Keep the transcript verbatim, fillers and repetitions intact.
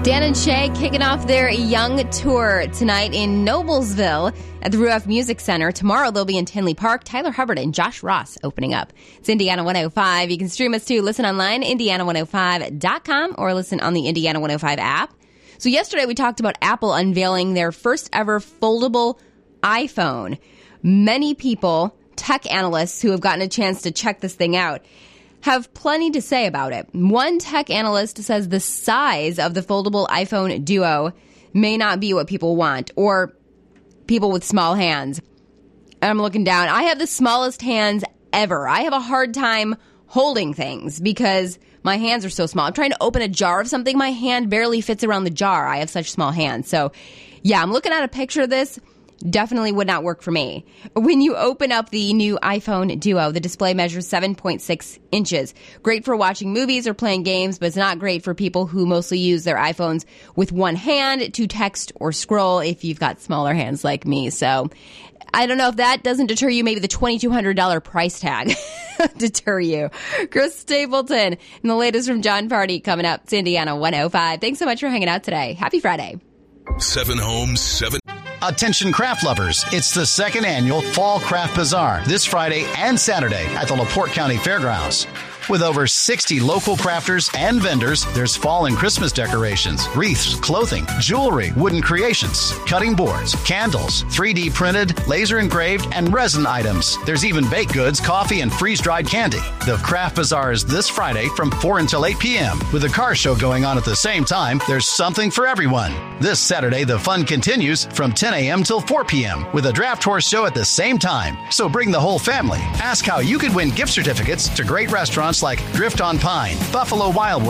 Dan and Shay kicking off their Young Tour tonight in Noblesville at the Ruoff Music Center. Tomorrow they'll be in Tinley Park. Tyler Hubbard and Josh Ross opening up. It's Indiana one oh five. You can stream us too. Listen online, indiana one oh five dot com, or listen on the Indiana one oh five app. So yesterday we talked about Apple unveiling their first ever foldable iPhone. Many people, tech analysts who have gotten a chance to check this thing out, have plenty to say about it. One tech analyst says the size of the foldable iPhone Duo may not be what people want, or people with small hands. And I'm looking down. I have the smallest hands ever. I have a hard time holding things because my hands are so small. I'm trying to open a jar of something. My hand barely fits around the jar. I have such small hands. So, yeah, I'm looking at a picture of this. Definitely would not work for me. When you open up the new iPhone Duo, the display measures seven point six inches. Great for watching movies or playing games, but it's not great for people who mostly use their iPhones with one hand to text or scroll if you've got smaller hands like me. So I don't know if that doesn't deter you. Maybe the twenty-two hundred dollars price tag deter you. Chris Stapleton and the latest from John Party coming up. It's Indiana one oh five. Thanks so much for hanging out today. Happy Friday. Seven homes, seven... Attention craft lovers, it's the second annual Fall Craft Bazaar this Friday and Saturday at the LaPorte County Fairgrounds. With over sixty local crafters and vendors, there's fall and Christmas decorations, wreaths, clothing, jewelry, wooden creations, cutting boards, candles, three D printed, laser engraved, and resin items. There's even baked goods, coffee, and freeze-dried candy. The Craft Bazaar is this Friday from four until eight p.m. With a car show going on at the same time, there's something for everyone. This Saturday, the fun continues from ten a.m. till four p.m. with a draft horse show at the same time. So bring the whole family. Ask how you could win gift certificates to great restaurants like Drift on Pine, Buffalo Wild Wings,